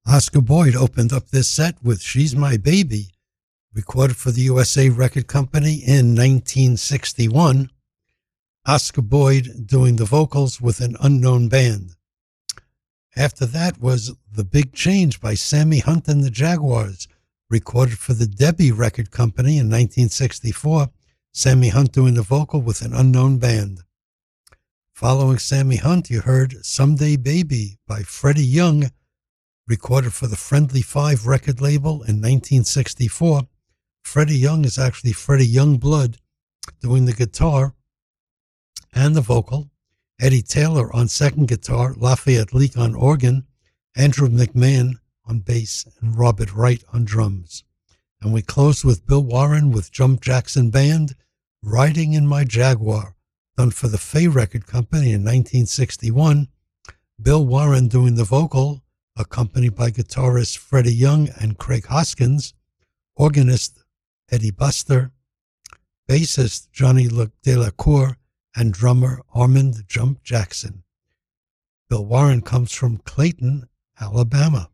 Oscar Boyd opened up this set with She's My Baby, recorded for the USA Record Company in 1961. Oscar Boyd doing the vocals with an unknown band. After that was The Big Change by Sammy Hunt and the Jaguars, recorded for the Debbie Record Company in 1964. Sammy Hunt doing the vocal with an unknown band. Following Sammy Hunt, you heard Someday Baby by Freddie Young, recorded for the Friendly Five record label in 1964. Freddie Young is actually Freddie Youngblood doing the guitar and the vocal. Eddie Taylor on second guitar, Lafayette Leak on organ, Andrew McMahon on bass, and Robert Wright on drums. And we closed with Bill Warren with Jump Jackson Band, Riding in My Jaguar, done for the Fay Record Company in 1961. Bill Warren doing the vocal, accompanied by guitarist Freddie Young and Craig Hoskins, organist Eddie Buster, bassist Johnny Delacour, and drummer Armand Jump Jackson. Bill Warren comes from Clayton, Alabama.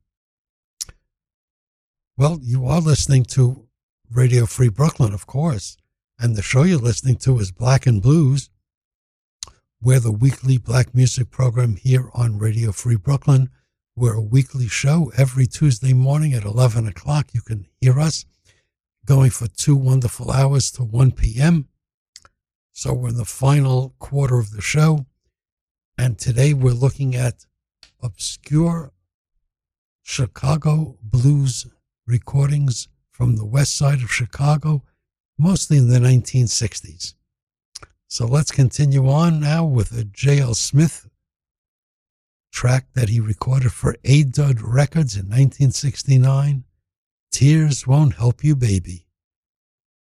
Well, you are listening to Radio Free Brooklyn, of course, and the show you're listening to is Black and Blues. We're the weekly black music program here on Radio Free Brooklyn. We're a weekly show every Tuesday morning at 11 o'clock. You can hear us going for 2 wonderful hours to 1 p.m. So we're in the final quarter of the show. And today we're looking at obscure Chicago blues recordings from the west side of Chicago, mostly in the 1960s. So let's continue on now with a J.L. Smith track that he recorded for A-Dud Records in 1969, Tears Won't Help You Baby.